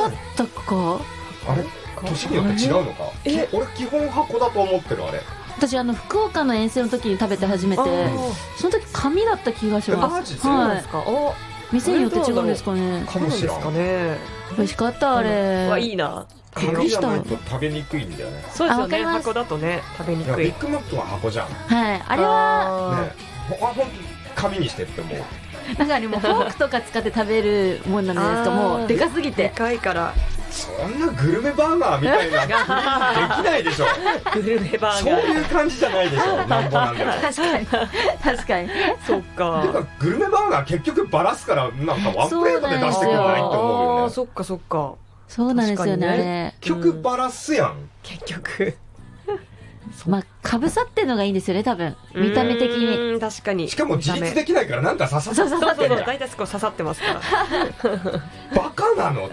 だったか。 あれ年によって違うのか。俺基本箱だと思ってる。あれ私福岡の遠征の時に食べて初めて、その時紙だった気がします。 マジで、 はい、 ですか。 店によって違うんですかね。 かもしれないかね。 美味しかったあれ。 わいいな。 紙じゃないと食べにくいんだよね。 そうですよね。箱だとね食べにくい。 ビッグマックは箱じゃん。 はい、あれはね、ほんと紙にしてって思う。 なんかね、もうフォークとか使って食べるもんなんですか。もうでかすぎて。 でかいから。 そんなグルメバーガーみたいなできないでしょ。 グルメバーそうガー。 いう感じじゃないでしょ。なんぼなんでも。 確かに確かに。 そっか。 てかグルメバーガー結局バラすからなんかワンプレートで出してくれないって思うよね。 そっかそっか。 そうなんですよね、あれ。 結局バラすやん。 結局。 まあかぶさってるのがいいんですよね、多分見た目的に。 確かに。 しかも自立できないからなんか刺さってんじゃん。 大体そこ刺さってますから。 バカなの。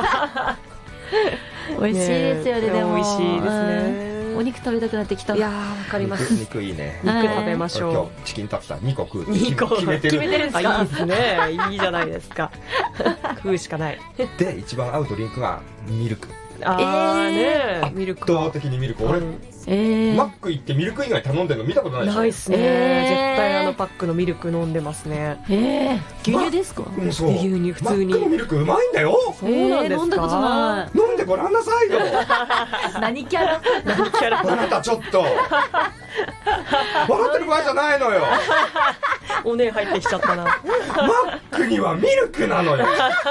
美味しいですよね。でも美味しいですね。 お肉食べたくなってきた。 いやー、わかります。 肉いいね。 肉食べましょう。 今日チキンタツタ2個食うって 2個決めてる。 んですか。 いいですね。いいじゃないですか。食うしかない。 で一番合うドリンクがミルク。 ね、ミルク。 圧倒的にミルク。俺マック行ってミルク以外頼んでるの見たことないでしょ。 ないっすね。絶対パックのミルク飲んでますね。 牛乳ですか。 そう。 牛乳普通に。 マックのミルクうまいんだよ。 そうなんですか。 飲んだことない。 飲んでごらんなさいよ。 何キャラ。 あなたちょっと笑ってる場合じゃないのよ。 おね入ってきちゃったな。 マックにはミルクなのよ。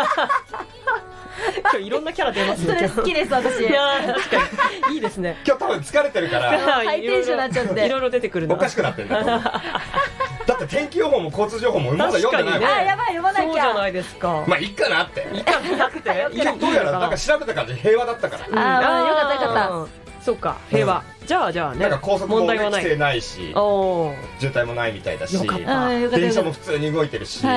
今日いろんなキャラ出ますね。 それ好きです私。 いや確かにいいですね。 今日多分疲れてるからハイテンションになっちゃっていろいろ出てくるの。 おかしくなってんだ。だって天気予報も交通情報もまだ読んでないもん。 やばい、読まなきゃ。 そうじゃないですか。 まあいいかなって。 いいかなってどうやらなんか調べた感じ平和だったから。 よかったよかっそうか、平和。じゃあね。 なんか高速も規制ないし、渋滞もないみたいだし、電車も普通に動いてるし。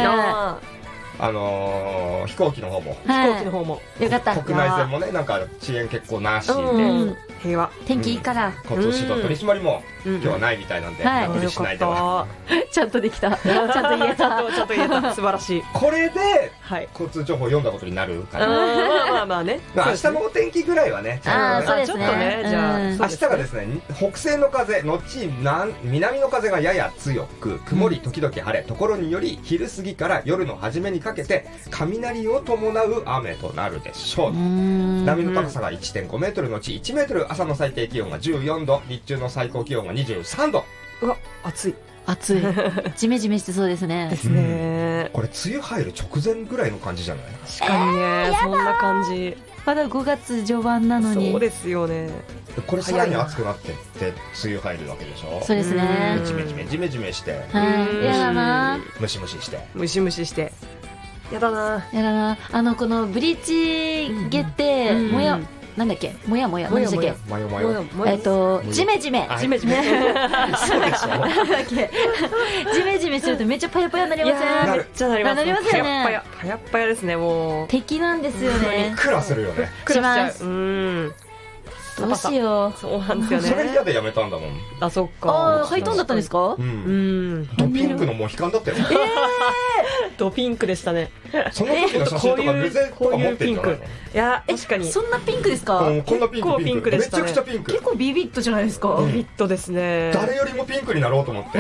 飛行機の方もよかった。 国内線もねなんか遅延結構なしで平和。 天気いいから交通指導取り締まりも今日はないみたいなんで無理しないでは。 ちゃんとできた。ちゃんと言えた。 ちゃんと言えた。素晴らしい。 これで交通情報読んだことになるかな。 まあね。 明日のお天気ぐらいはね。 そうですね。 じゃあ明日がですね北西の風後南の風がやや強く曇り時々晴れ、ところにより昼過ぎから夜の初めにかけて雷を伴う雨となるでしょう。波の高さが 1.5 メートルのち1メートル、朝の最低気温が14度、日中の最高気温が23度。 うわ、暑い。 暑い。ジメジメしてそうですね。 ですね。 これ梅雨入る直前ぐらいの感じじゃない？ 確かにね、そんな感じ。 まだ5月序盤なのに。 そうですよね。 これさらに暑くなってって梅雨入るわけでしょ。 そうですね。 ジメジメして、 やだな。 ムシムシして。 ムシムシして。やだな。 やだな。このブリーチゲってもやなんだっけ、もやもや何でしたっけ、ジメジメジメジメそうでしょ。 なんだっけ、ジメジメするとめっちゃパヤパヤになりません？ めっちゃなります。 なりますよね。 パヤパヤですね。もう敵なんですよね。 クラするよね。 します。どうしよう。 そうなんですよね。 それ嫌でやめたんだもん。 あ、そっか。 ハイトーンだったんですか？ ドピンクのモヒカンだったよ。 ドピンクでしたね。 その時の写真とかルゼとか持ってるんじゃないの？ いや、確かに。 そんなピンクですか？ こんなピンクめちゃくちゃピンク。 結構ビビットじゃないですか？ ビビットですね。 誰よりもピンクになろうと思って。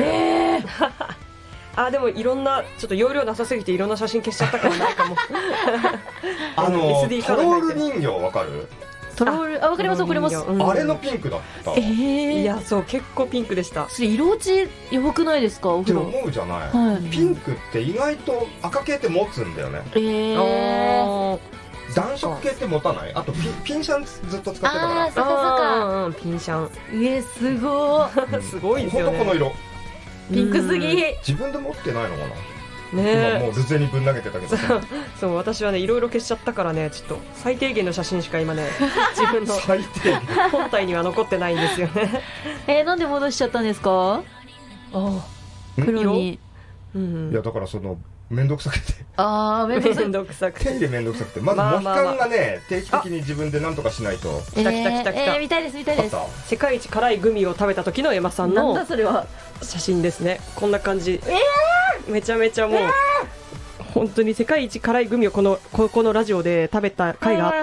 でもいろんなちょっと容量なさすぎていろんな写真消しちゃったからないかも。 トロール人形わかる？ トロール、わかりますわかります。 あれのピンクだった。 いや、そう、結構ピンクでした。 それ色落ちやばくないですか？お風呂。 って思うじゃない。ピンクって意外と赤系って持つんだよね。暖色系って持たない？あとピンシャンずっと使ってたから。 そっかピンシャン。 すごい。すごいですよね。 ほんとこの色。 ピンクすぎ。 自分で持ってないのかな？ ね、 もうルゼにぶん投げてたけど。 そう、私はねいろいろ消しちゃったからね、ちょっと最低限の写真しか今ね自分の最低限本体には残ってないんですよね。 なんで戻しちゃったんですか？黒に。 いやだからその面倒くさくて。 面倒くさくて。 手入れ面倒くさくて、まずモヒカンがね定期的に自分で何とかしないと。 来た。 見たいです見たいです。 世界一辛いグミを食べた時のエマさんのなんだそれは写真ですね。こんな感じ。めちゃめちゃもう本当に世界一辛いグミをこのラジオで食べた回があって。